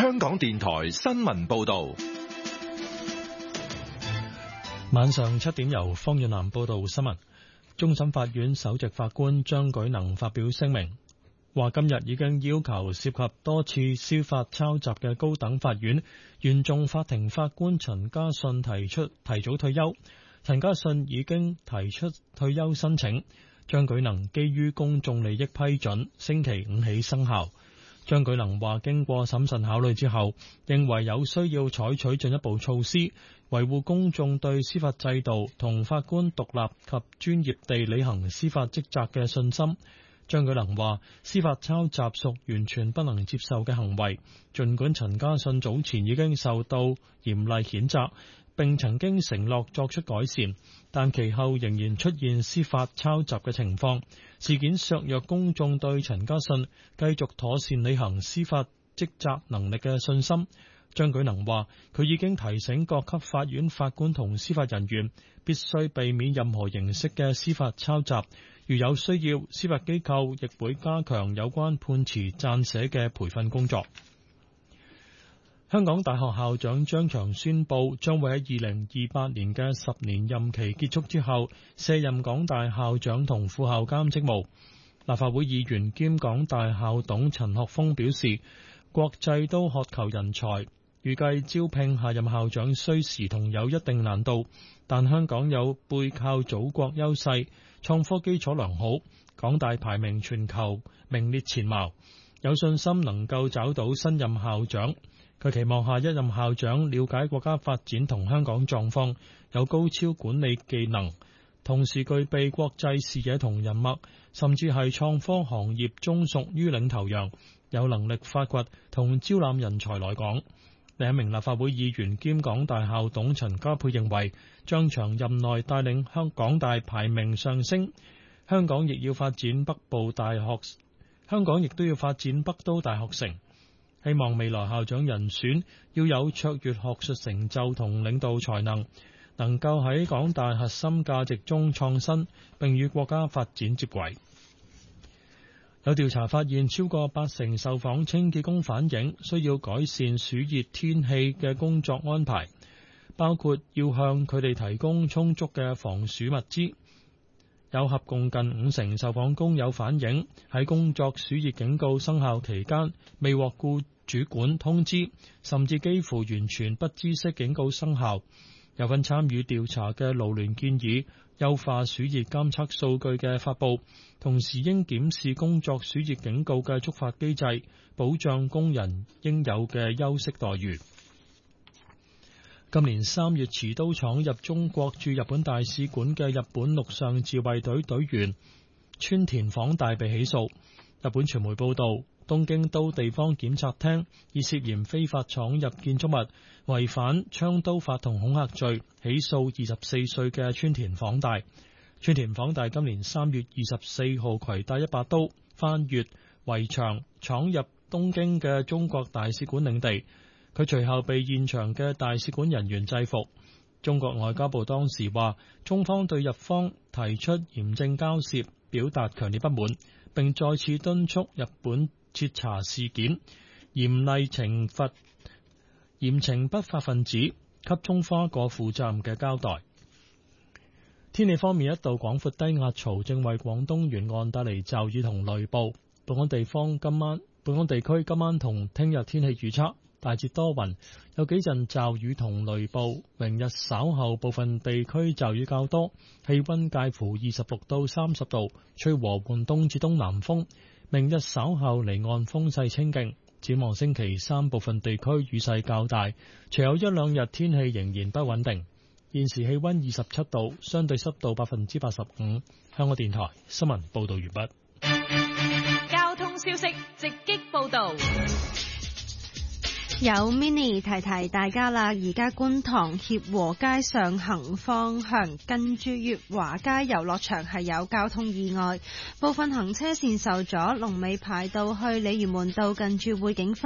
香港電台新聞報道。 晚上7點由方遠南報道新聞。終審法院首席法官張舉能發表聲明，話今日已經要求涉及多次司法抄襲嘅高等法院原訟法庭法官陳家信提早退休。陳家信已經提出退休申請，張舉能基於公眾利益批准，星期5起生效。張舉能話經過審慎考慮之後，認為有需要採取進一步措施，維護公眾對司法制度同法官獨立及專業地履行司法職責嘅信心。張舉能話司法抄襲屬完全不能接受嘅行為，儘管陳家信早前已經受到嚴厲譴責，並曾經承諾作出改善，但其後仍然出現司法抄襲嘅情況，事件削弱公眾對陳家信繼續妥善履行司法職責能力嘅信心。張舉能話佢已經提醒各級法院法官同司法人員必須避免任何形式嘅司法抄襲，如有需要，司法機構亦會加強有關判詞撰寫嘅培訓工作。香港大學校長張翔宣布，將會喺2028年嘅10年任期結束之後，卸任港大校長同副校監職務。立法會議員兼港大校董陳學鋒表示，國際都渴求人才，預計招聘下任校長需時同有一定難度，但香港有背靠祖國優勢，創科基礎良好，港大排名全球名列前茅，有信心能夠找到新任校長。佢期望下一任校長了解國家發展同香港狀況，有高超管理技能，同時具備國際視野同人脈，甚至係創科行業中屬於領頭羊，有能力發掘同招攬人才來港。另一名立法會議員兼港大校董陳家佩認為，張翔任內帶領香港大排名上升，香港亦都要發展北都大學城。希望未來校長人選要有卓越學術成就同領導才能，能夠喺港大核心價值中創新，並與國家發展接軌。有調查發現，超過80%受訪清潔工反映需要改善暑熱天氣嘅工作安排，包括要向佢哋提供充足嘅防暑物資。有合共近50%受訪工友反映，喺工作暑熱警告生效期間未獲僱主管通知，甚至幾乎完全不知悉警告生效。有份參與調查嘅勞聯建議優化暑熱監測數據嘅發布，同時應檢視工作暑熱警告嘅觸發機制，保障工人應有嘅休息待遇。今年3月持刀闖入中國駐日本大使館嘅日本陸上自衛隊隊員川田晃大被起訴。日本傳媒報道，東京都地方檢察廳以涉嫌非法闖入建築物、違反槍刀法同恐嚇罪起訴24歲嘅川田晃大。川田晃大今年3月24號攜帶一把刀翻越圍牆闖入東京嘅中國大使館領地，佢隨後被現場嘅大使館人員制服。中國外交部當時話，中方對日方提出嚴正交涉表達強烈不滿，並再次敦促日本徹查事件，嚴懲不法分子，給中方一個負責任嘅交代。天氣方面，一道廣闊低壓槽正為廣東沿岸帶嚟驟雨同雷暴。本港地區今晚同聽日天氣預測大致多雲，有幾陣驟雨同雷暴。明日稍後部分地區驟雨較多，氣溫介乎26到30度，吹和緩東至東南風。明日稍後離岸風勢清勁。展望星期三部分地區雨勢較大，隨後一兩日天氣仍然不穩定。現時氣溫27度，相對濕度85%。香港電台新聞報道完畢。 交通消息直擊報道。 有 Mini 提提大家啦，而家觀塘協和街上行方向近住月華街遊樂場係有交通意外，部分行車線受阻，龍尾排到去鯉魚門道近住匯景